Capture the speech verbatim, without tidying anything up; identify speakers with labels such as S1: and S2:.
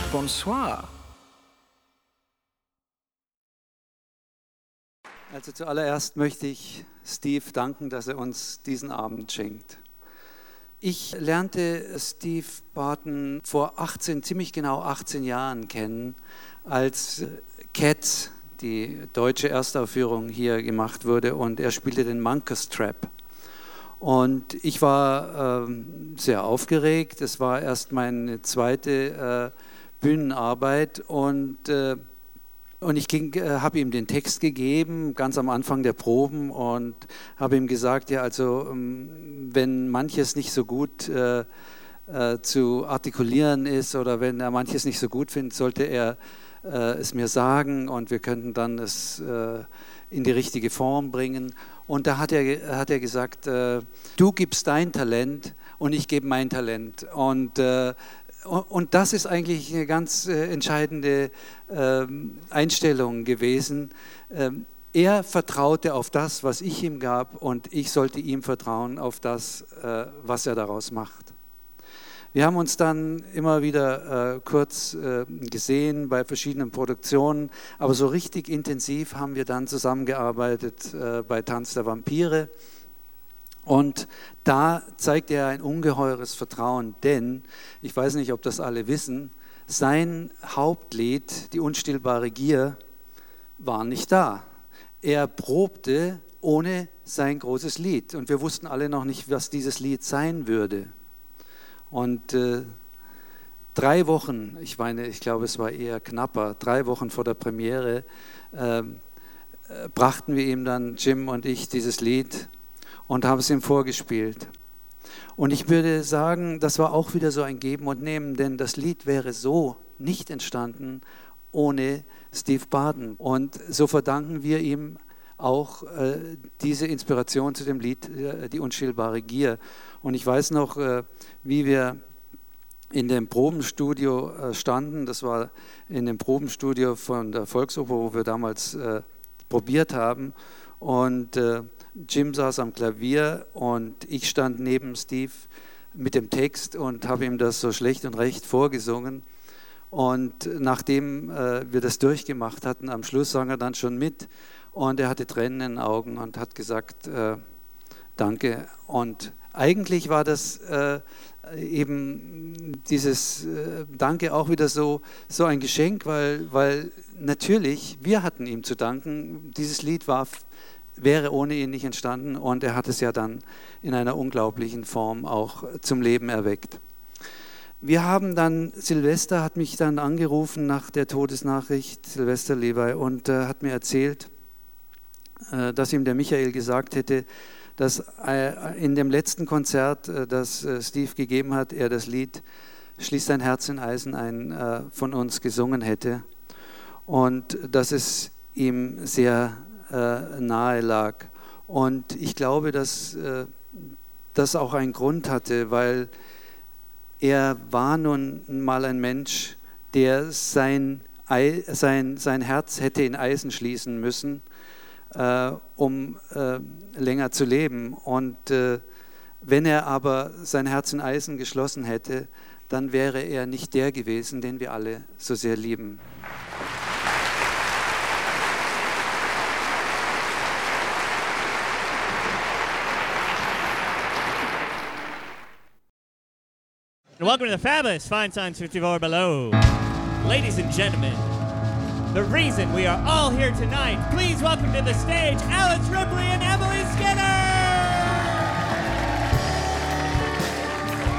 S1: Bonsoir.
S2: Also zuallererst möchte ich Steve danken, dass er uns diesen Abend schenkt. Ich lernte Steve Barton vor achtzehn, ziemlich genau achtzehn Jahren kennen, als Cats, die deutsche Erstaufführung hier gemacht wurde, und er spielte den Monkus Trap. Und ich war ähm, sehr aufgeregt. Es war erst meine zweite äh, Bühnenarbeit und, äh, und ich äh, habe ihm den Text gegeben, ganz am Anfang der Proben, und habe ihm gesagt, ja, also ähm, wenn manches nicht so gut äh, äh, zu artikulieren ist oder wenn er manches nicht so gut findet, sollte er äh, es mir sagen und wir könnten dann es äh, in die richtige Form bringen. Und da hat er, hat er gesagt, äh, du gibst dein Talent und ich gebe mein Talent. Und, äh, und das ist eigentlich eine ganz äh, entscheidende äh, Einstellung gewesen. Ähm, er vertraute auf das, was ich ihm gab, und ich sollte ihm vertrauen auf das, äh, was er daraus macht. Wir haben uns dann immer wieder äh, kurz äh, gesehen bei verschiedenen Produktionen, aber so richtig intensiv haben wir dann zusammengearbeitet äh, bei Tanz der Vampire. Und da zeigt er ein ungeheures Vertrauen, denn, ich weiß nicht, ob das alle wissen, sein Hauptlied, die unstillbare Gier, war nicht da. Er probte ohne sein großes Lied und wir wussten alle noch nicht, was dieses Lied sein würde. Und äh, drei Wochen, ich meine, ich glaube, es war eher knapper, drei Wochen vor der Premiere äh, äh, brachten wir ihm dann, Jim und ich, dieses Lied und haben es ihm vorgespielt. Und ich würde sagen, das war auch wieder so ein Geben und Nehmen, denn das Lied wäre so nicht entstanden ohne Steve Barton. Und so verdanken wir ihm auch äh, diese Inspiration zu dem Lied, äh, die unstillbare Gier. Und ich weiß noch, äh, wie wir in dem Probenstudio äh, standen. Das war in dem Probenstudio von der Volksoper, wo wir damals äh, probiert haben. Und äh, Jim saß am Klavier und ich stand neben Steve mit dem Text und habe ihm das so schlecht und recht vorgesungen. Und nachdem äh, wir das durchgemacht hatten, am Schluss sang er dann schon mit. Und er hatte Tränen in den Augen und hat gesagt, äh, danke. Und eigentlich war das äh, eben dieses äh, Danke auch wieder so, so ein Geschenk, weil, weil natürlich, wir hatten ihm zu danken. Dieses Lied war, wäre ohne ihn nicht entstanden und er hat es ja dann in einer unglaublichen Form auch zum Leben erweckt. Wir haben dann, Silvester hat mich dann angerufen nach der Todesnachricht, Silvester Levi, und äh, hat mir erzählt, dass ihm der Michael gesagt hätte, dass in dem letzten Konzert, das Steve gegeben hat, er das Lied Schließ dein Herz in Eisen ein von uns gesungen hätte und dass es ihm sehr nahe lag. Und ich glaube, dass das auch einen Grund hatte, weil er war nun mal ein Mensch, der sein, sein, sein Herz hätte in Eisen schließen müssen, Äh, um äh, länger zu leben. Und äh, wenn er aber sein Herz in Eisen geschlossen hätte, dann wäre er nicht der gewesen, den wir alle so sehr lieben.
S3: And welcome to the fabulous Fine Science fifty-four Below. Ladies and gentlemen, the reason we are all here tonight, please welcome to the stage Alice Ripley and Emily Skinner!